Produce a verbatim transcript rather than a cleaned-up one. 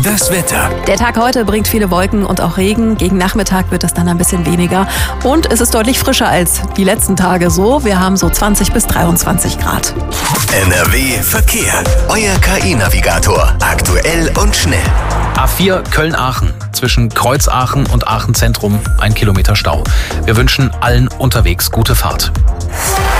Das Wetter. Der Tag heute bringt viele Wolken und auch Regen. Gegen Nachmittag wird es dann ein bisschen weniger. Und es ist deutlich frischer als die letzten Tage so. Wir haben so zwanzig bis dreiundzwanzig Grad. N R W Verkehr. Euer K I-Navigator. Aktuell und schnell. A vier Köln-Aachen. Zwischen Kreuzaachen und Aachen Zentrum ein Kilometer Stau. Wir wünschen allen unterwegs gute Fahrt.